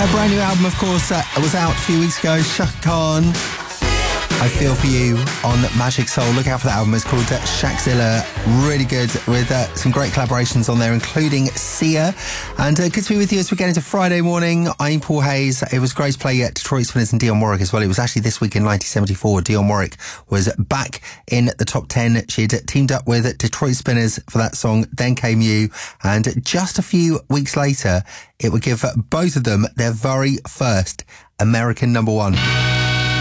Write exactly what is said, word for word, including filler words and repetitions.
Their brand new album, of course, uh, was out a few weeks ago. Chaka Khan, I Feel For You on Magic Soul. Look out for that album. It's called uh, Shakzilla. Really good, with uh, some great collaborations on there, including Sia. And uh, good to be with you as we get into Friday morning. I'm Paul Hayes. It was great to play uh, Detroit Spinners and Dionne Warwick as well. It was actually this week in nineteen seventy-four. Dionne Warwick was back in the top ten. She had teamed up with Detroit Spinners for that song, Then Came You. And just a few weeks later, it would give both of them their very first American number one.